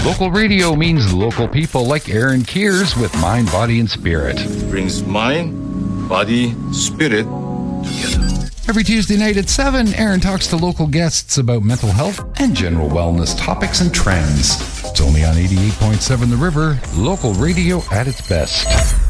Local radio means local people like Aaron Keers with Mind, Body, and Spirit. Brings mind, body, spirit together. Every Tuesday night at 7, Aaron talks to local guests about mental health and general wellness topics and trends. It's only on 88.7 The River, local radio at its best.